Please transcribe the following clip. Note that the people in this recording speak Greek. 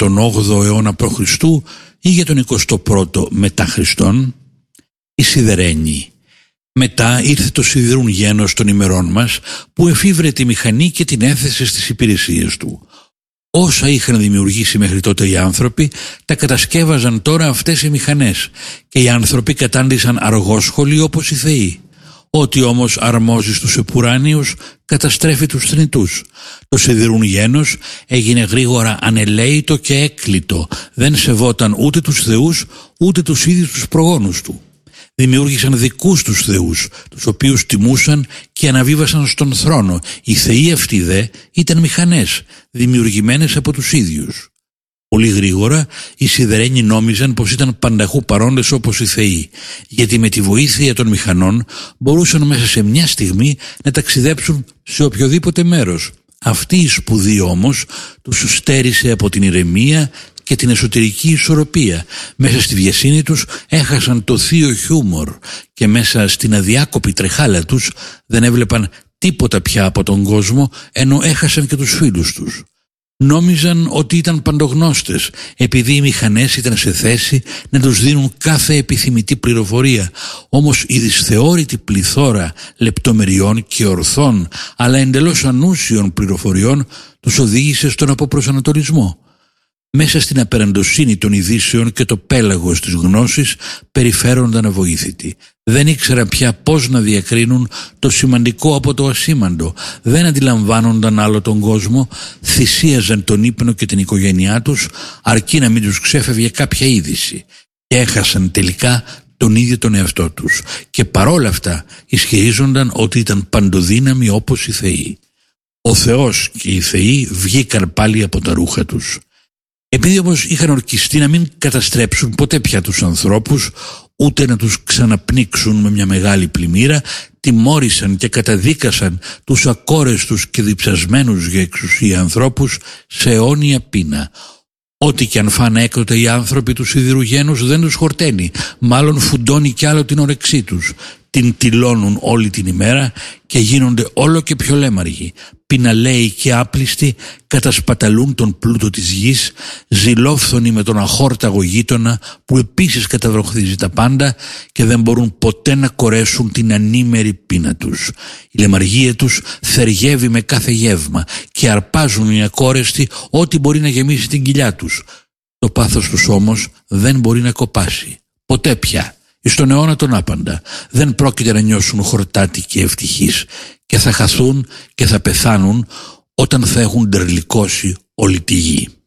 τον 8ο αιώνα π.Χ. ή για τον 21ο μετά Χριστόν? Οι Σιδερένοι. Μετά ήρθε το σιδηρούν γένος των ημερών μας, που εφήβρε τη μηχανή και την έθεσε στις υπηρεσίες του. Όσα είχαν δημιουργήσει μέχρι τότε οι άνθρωποι, τα κατασκεύαζαν τώρα αυτές οι μηχανές, και οι άνθρωποι κατάντησαν αργόσχολοι όπως οι θεοί. Ό,τι όμως αρμόζει στους επουράνιους καταστρέφει τους θνητούς. Το σιδηρούν γένος έγινε γρήγορα ανελαίητο και έκλειτο, δεν σεβόταν ούτε τους θεούς ούτε τους ίδιους τους προγόνους του. Δημιούργησαν δικούς τους θεούς, τους οποίους τιμούσαν και αναβίβασαν στον θρόνο. Οι θεοί αυτοί δε ήταν μηχανές, δημιουργημένες από τους ίδιους. Πολύ γρήγορα οι Σιδερένοι νόμιζαν πως ήταν πανταχού παρόντες όπως οι θεοί, γιατί με τη βοήθεια των μηχανών μπορούσαν μέσα σε μια στιγμή να ταξιδέψουν σε οποιοδήποτε μέρος. Αυτή η σπουδή όμως τους στέρισε από την ηρεμία και την εσωτερική ισορροπία. Μέσα στη βιασύνη τους έχασαν το θείο χιούμορ και μέσα στην αδιάκοπη τρεχάλα τους δεν έβλεπαν τίποτα πια από τον κόσμο, ενώ έχασαν και τους φίλους τους. Νόμιζαν ότι ήταν παντογνώστες, επειδή οι μηχανές ήταν σε θέση να τους δίνουν κάθε επιθυμητή πληροφορία. Όμως η δυσθεώρητη πληθώρα λεπτομεριών και ορθών, αλλά εντελώς ανούσιων πληροφοριών, τους οδήγησε στον αποπροσανατολισμό. Μέσα στην απεραντοσύνη των ειδήσεων και το πέλαγος της γνώσης περιφέρονταν αβοήθητοι. Δεν ήξεραν πια πώς να διακρίνουν το σημαντικό από το ασήμαντο. Δεν αντιλαμβάνονταν άλλο τον κόσμο, θυσίαζαν τον ύπνο και την οικογένειά τους, αρκεί να μην τους ξέφευγε κάποια είδηση. Και έχασαν τελικά τον ίδιο τον εαυτό τους. Και παρόλα αυτά ισχυρίζονταν ότι ήταν παντοδύναμοι όπως οι θεοί. Ο Θεός και οι θεοί βγήκαν πάλι από τα ρούχα τους. Επειδή όμως είχαν ορκιστεί να μην καταστρέψουν ποτέ πια τους ανθρώπους, ούτε να τους ξαναπνίξουν με μια μεγάλη πλημμύρα, τιμώρησαν και καταδίκασαν τους ακόρεστους και διψασμένους για εξουσία ανθρώπους σε αιώνια πείνα. Ό,τι και αν φάνε έκτοτε οι άνθρωποι του σιδηρού γένους δεν τους χορταίνει, μάλλον φουντώνει κι άλλο την όρεξή τους. Την τυλώνουν όλη την ημέρα και γίνονται όλο και πιο λέμαργοι. Πιναλαίοι και άπλιστοι κατασπαταλούν τον πλούτο της γης, ζηλόφθονοι με τον αχόρταγο γείτονα που επίσης καταβροχθίζει τα πάντα, και δεν μπορούν ποτέ να κορέσουν την ανήμερη πείνα τους. Η λεμαργία τους θεργεύει με κάθε γεύμα και αρπάζουν οι ακόρεστοι ό,τι μπορεί να γεμίσει την κοιλιά τους. Το πάθος τους όμως δεν μπορεί να κοπάσει. Ποτέ πια. Στον αιώνα τον άπαντα δεν πρόκειται να νιώσουν χορτάτοι και ευτυχείς, και θα χαθούν και θα πεθάνουν όταν θα έχουν ντερλικώσει όλη τη γη.